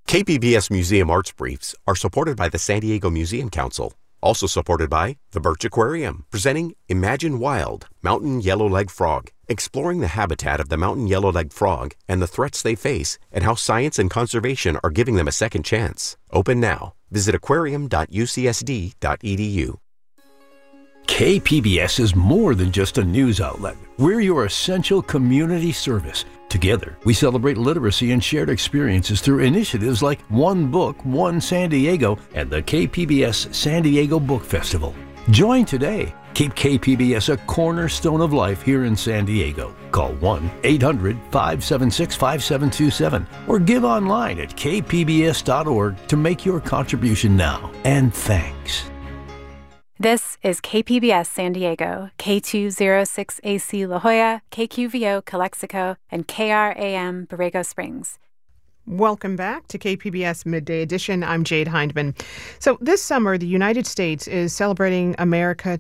KPBS Museum Arts Briefs are supported by the San Diego Museum Council. Also supported by the Birch Aquarium, presenting Imagine Wild, Mountain Yellowleg Frog, exploring the habitat of the mountain yellowleg frog and the threats they face and how science and conservation are giving them a second chance. Open now. Visit aquarium.ucsd.edu. KPBS is more than just a news outlet. We're your essential community service. Together, we celebrate literacy and shared experiences through initiatives like One Book, One San Diego, and the KPBS San Diego Book Festival. Join today. Keep KPBS a cornerstone of life here in San Diego. Call 1-800-576-5727 or give online at kpbs.org to make your contribution now. And thanks. This is KPBS San Diego, K206AC La Jolla, KQVO Calexico, and KRAM Borrego Springs. Welcome back to KPBS Midday Edition. I'm Jade Hindman. So this summer, the United States is celebrating America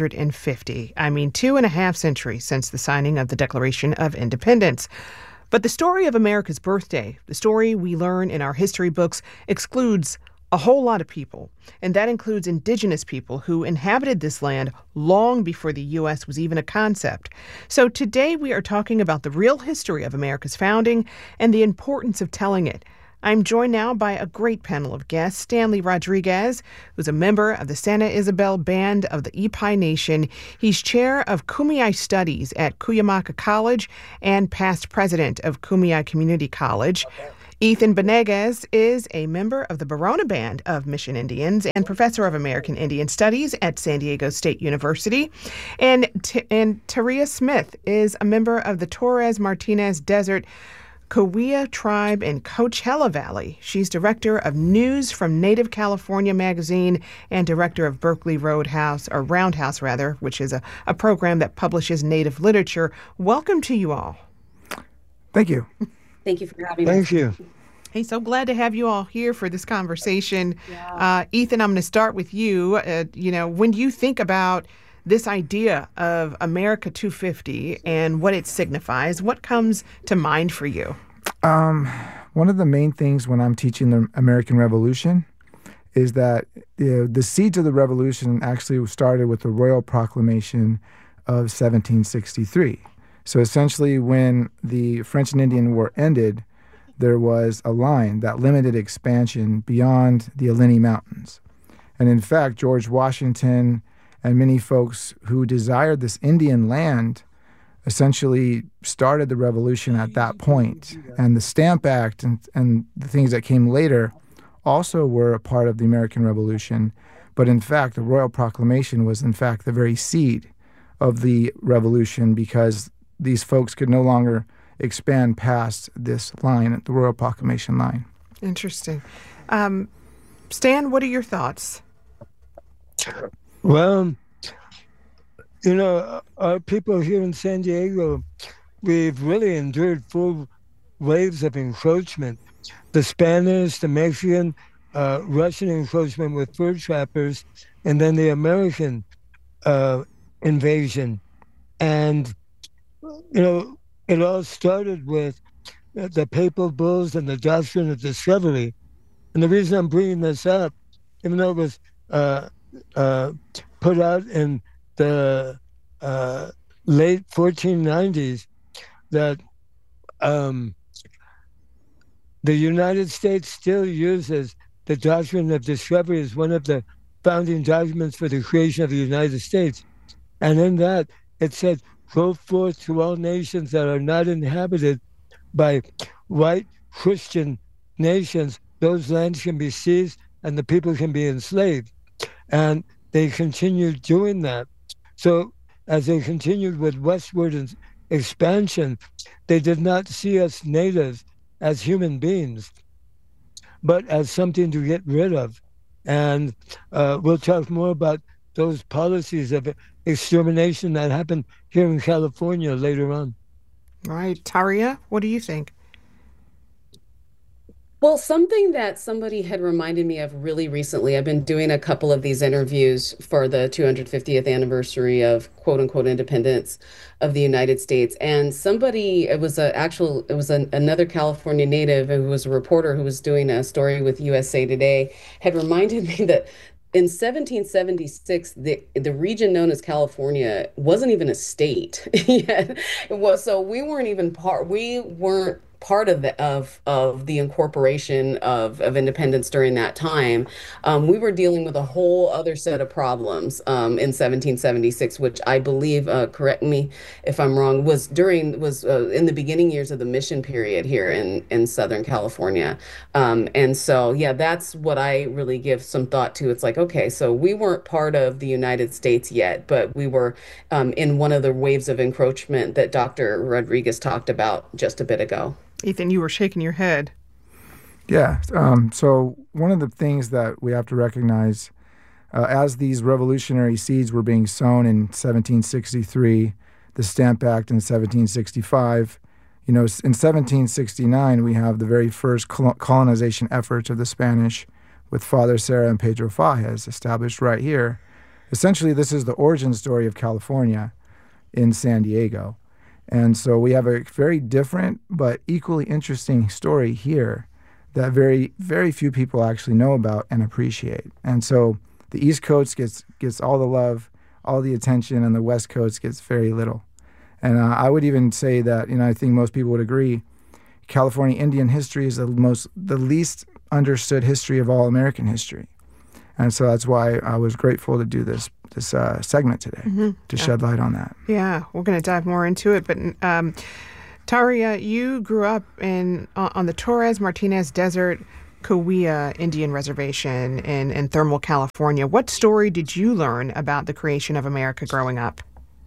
250. 2.5 centuries since the signing of the Declaration of Independence. But the story of America's birthday, the story we learn in our history books, excludes a whole lot of people, and that includes indigenous people who inhabited this land long before the U.S. was even a concept. So today we are talking about the real history of America's founding and the importance of telling it. I'm joined now by a great panel of guests. Stanley Rodriguez, who's a member of the Santa Isabel Band of the Ipai Nation. He's chair of Kumeyaay Studies at Cuyamaca College and past president of Kumeyaay Community College. Ethan Benegas is a member of the Barona Band of Mission Indians and professor of American Indian Studies at San Diego State University. And Taria Smith is a member of the Torres Martinez Desert Cahuilla Tribe in Coachella Valley. She's director of News from Native California magazine and director of Berkeley Roundhouse, which is a program that publishes Native literature. Welcome to you all. Thank you. Thank you for having us. Thank you. Hey, so glad to have you all here for this conversation. Yeah. Ethan, I'm going to start with you. When you think about this idea of America 250 and what it signifies, what comes to mind for you? One of the main things when I'm teaching the American Revolution is that the seeds of the revolution actually started with the Royal Proclamation of 1763. So essentially, when the French and Indian War ended, there was a line that limited expansion beyond the Allegheny Mountains. And in fact, George Washington and many folks who desired this Indian land essentially started the revolution at that point. And the Stamp Act and the things that came later also were a part of the American Revolution. But in fact, the Royal Proclamation was in fact the very seed of the revolution, because these folks could no longer expand past this line, the Royal Proclamation line. Interesting. Stan, what are your thoughts? Well, our people here in San Diego, we've really endured 4 waves of encroachment. The Spanish, the Mexican, Russian encroachment with fur trappers, and then the American invasion. And it all started with the papal bulls and the doctrine of discovery. And the reason I'm bringing this up, even though it was put out in the late 1490s, that the United States still uses the doctrine of discovery as one of the founding documents for the creation of the United States. And in that, it said, "Go forth to all nations that are not inhabited by white Christian nations. Those lands can be seized and the people can be enslaved." And they continued doing that. So as they continued with westward expansion, they did not see us natives as human beings, but as something to get rid of. And we'll talk more about those policies of extermination that happened here in California later on. Right. Taria, what do you think? Well, something that somebody had reminded me of really recently, I've been doing a couple of these interviews for the 250th anniversary of quote unquote independence of the United States. And somebody, it was another California native who was a reporter who was doing a story with USA Today, had reminded me that in 1776, the region known as California wasn't even a state yet. It was, so we weren't part of the incorporation of independence during that time. We were dealing with a whole other set of problems in 1776, which I believe, correct me if I'm wrong, was in the beginning years of the mission period here in Southern California. And so, yeah, that's what I really give some thought to. It's like, okay, so we weren't part of the United States yet, but we were in one of the waves of encroachment that Dr. Rodriguez talked about just a bit ago. Ethan, you were shaking your head. Yeah. So one of the things that we have to recognize, as these revolutionary seeds were being sown in 1763, the Stamp Act in 1765, in 1769, we have the very first colonization efforts of the Spanish with Father Serra and Pedro Fages established right here. Essentially, this is the origin story of California in San Diego. And so we have a very different but equally interesting story here that very, very few people actually know about and appreciate. And so the East Coast gets all the love, all the attention, and the West Coast gets very little. And I would even say that, I think most people would agree, California Indian history is the least understood history of all American history. And so that's why I was grateful to do this segment today to shed light on that. Yeah, we're going to dive more into it. But Taria, you grew up on the Torres Martinez Desert Cahuilla Indian Reservation in Thermal, California. What story did you learn about the creation of America growing up?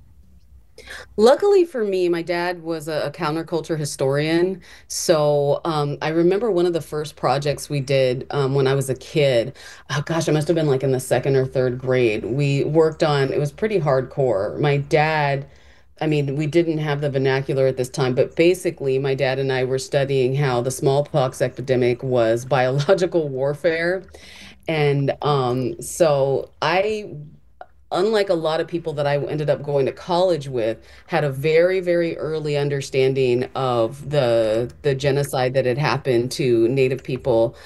Luckily for me, my dad was a counterculture historian. So I remember one of the first projects we did when I was a kid. Oh gosh, I must have been like in the second or third grade. We worked on, it was pretty hardcore. My dad, I mean, we didn't have the vernacular at this time, but basically my dad and I were studying how the smallpox epidemic was biological warfare. And so unlike a lot of people that I ended up going to college with, had a very, very early understanding of the genocide that had happened to Native people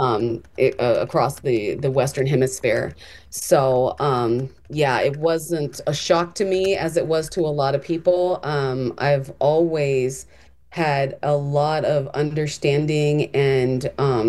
across the Western Hemisphere. So, yeah, it wasn't a shock to me as it was to a lot of people. I've always had a lot of understanding and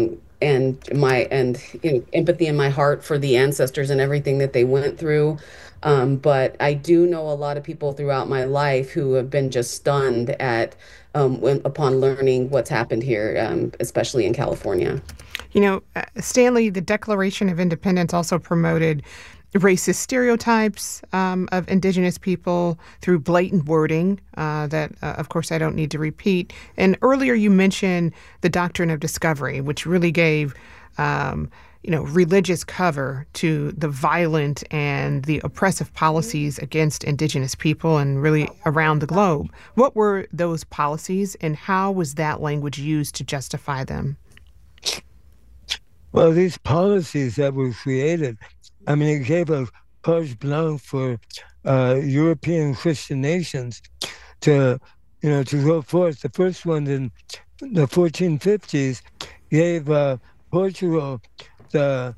empathy in my heart for the ancestors and everything that they went through. But I do know a lot of people throughout my life who have been just stunned upon learning what's happened here, especially in California. Stanley, the Declaration of Independence also promoted racist stereotypes of indigenous people through blatant wording that, of course, I don't need to repeat. And earlier you mentioned the doctrine of discovery, which really gave, religious cover to the violent and the oppressive policies against indigenous people and really around the globe. What were those policies and how was that language used to justify them? Well, these policies that were created, it gave a carte blanche for European Christian nations to go forth. The first one in the 1450s gave Portugal the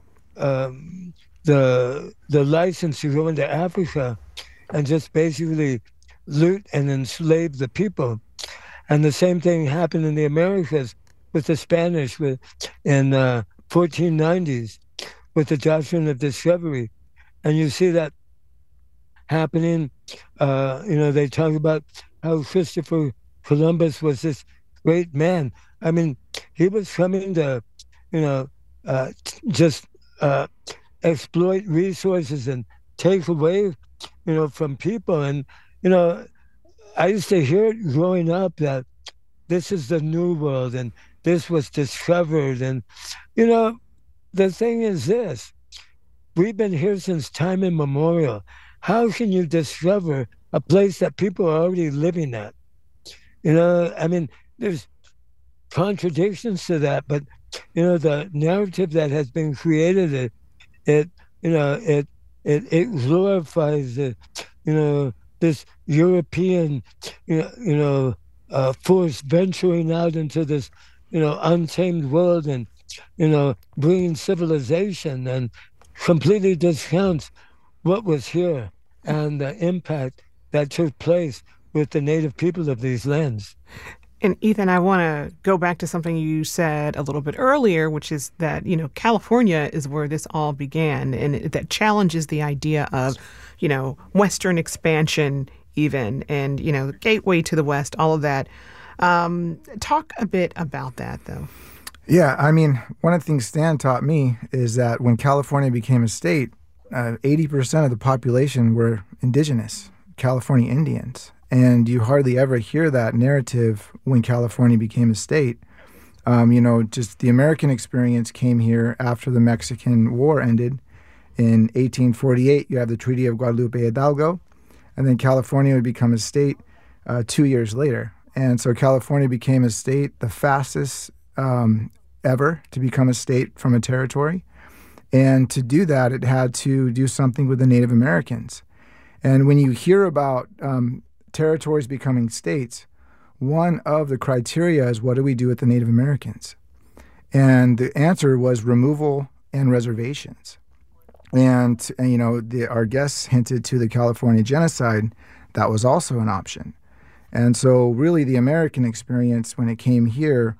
license to go into Africa and just basically loot and enslave the people. And the same thing happened in the Americas with the Spanish in 1490s. With the doctrine of discovery. And you see that happening. They talk about how Christopher Columbus was this great man. He was coming to, exploit resources and take away, from people. And, I used to hear it growing up that this is the new world and this was discovered. And, the thing is this, we've been here since time immemorial. How can you discover a place that people are already living at? There's contradictions to that, but the narrative that has been created, it glorifies this European force venturing out into this untamed world and bringing civilization, and completely discounts what was here and the impact that took place with the native people of these lands. And Ethan, I want to go back to something you said a little bit earlier, which is that, California is where this all began, and that challenges the idea of, Western expansion even, and, the gateway to the West, all of that. Talk a bit about that, though. Yeah, I mean, one of the things Stan taught me is that when California became a state, 80% of the population were indigenous, California Indians. And you hardly ever hear that narrative when California became a state. Just the American experience came here after the Mexican War ended. In 1848, you have the Treaty of Guadalupe Hidalgo, and then California would become a state 2 years later. And so California became a state, the fastest ever to become a state from a territory. And to do that, it had to do something with the Native Americans. And when you hear about territories becoming states, one of the criteria is, what do we do with the Native Americans? And the answer was removal and reservations. And our guests hinted to the California genocide. That was also an option. And so really the American experience when it came here,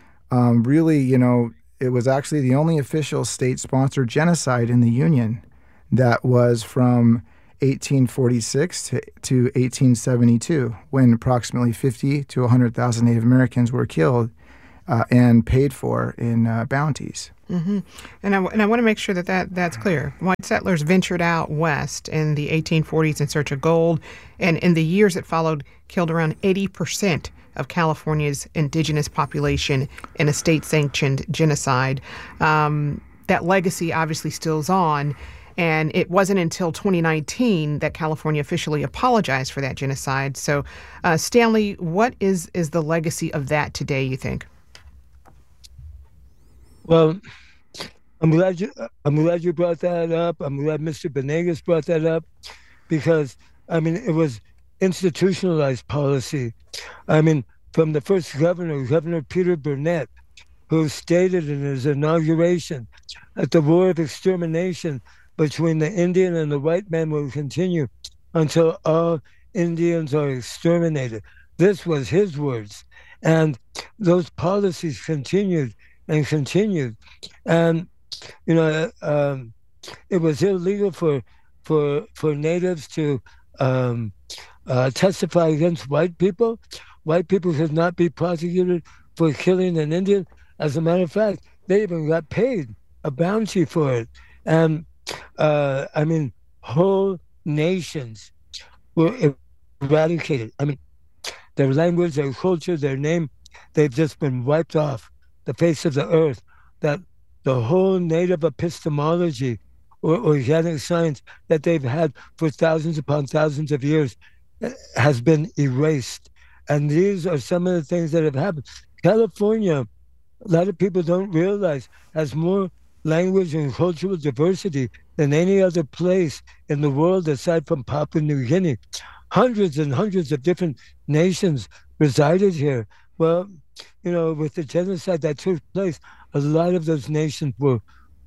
it was actually the only official state-sponsored genocide in the Union that was from 1846 to 1872, when approximately 50 to 100,000 Native Americans were killed and paid for in bounties. Mm-hmm. And I want to make sure that's clear. White settlers ventured out west in the 1840s in search of gold, and in the years that followed, killed around 80% of California's indigenous population in a state-sanctioned genocide. That legacy obviously still is on. And it wasn't until 2019 that California officially apologized for that genocide. So, Stanley, what is the legacy of that today, you think? Well, I'm glad you brought that up. I'm glad Mr. Benegas brought that up, because it was institutionalized policy. From the first Governor Peter Burnett, who stated in his inauguration that the war of extermination between the Indian and the white man will continue until all Indians are exterminated. This was his words. And those policies continued and continued. And, it was illegal for natives to testify against white people. White people could not be prosecuted for killing an Indian. As a matter of fact, they even got paid a bounty for it. And whole nations were eradicated. Their language, their culture, their name, they've just been wiped off the face of the earth. That the whole native epistemology or organic science that they've had for thousands upon thousands of years has been erased. And these are some of the things that have happened. California, a lot of people don't realize, has more language and cultural diversity than any other place in the world aside from Papua New Guinea. Hundreds and hundreds of different nations resided here. Well, with the genocide that took place, a lot of those nations were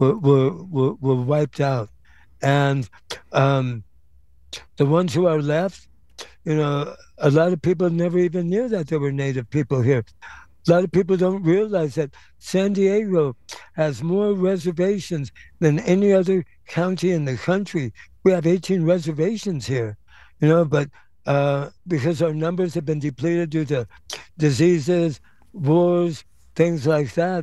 wiped out. And the ones who are left, a lot of people never even knew that there were Native people here. A lot of people don't realize that San Diego has more reservations than any other county in the country. We have 18 reservations here, but because our numbers have been depleted due to diseases, wars, things like that,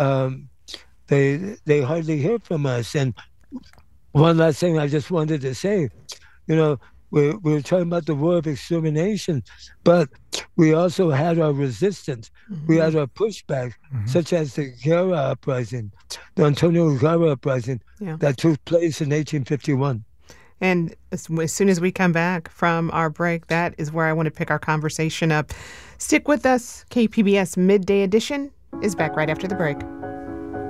they hardly hear from us. And one last thing I just wanted to say, we're talking about the war of extermination, but we also had our resistance. Mm-hmm. We had our pushback, such as the Guerra uprising, the Antonio Guerra uprising that took place in 1851. And as soon as we come back from our break, that is where I want to pick our conversation up. Stick with us. KPBS Midday Edition is back right after the break.